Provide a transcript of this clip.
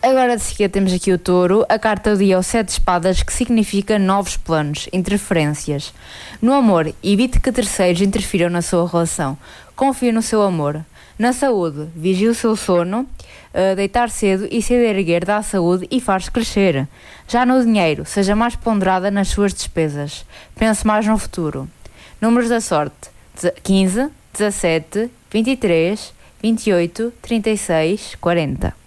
Agora de seguida temos aqui o touro. A carta do dia é o 7 de espadas, que significa novos planos, interferências. No amor, evite que terceiros interfiram na sua relação. Confie no seu amor. Na saúde, vigie o seu sono. Deitar cedo e cedo erguer dá saúde e faz crescer. Já no dinheiro, seja mais ponderada nas suas despesas. Pense mais no futuro. Números da sorte: 15, 17, 23, 28, 36, 40.